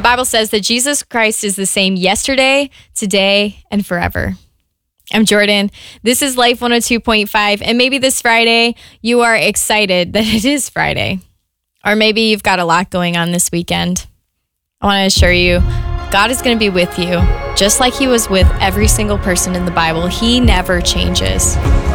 The Bible says that Jesus Christ is the same yesterday, today, and forever. I'm Jordan. This is Life 102.5, and maybe this Friday you are excited that it is Friday. Or maybe you've got a lot going on this weekend. I want to assure you, God is going to be with you, just like he was with every single person in the Bible. He never changes.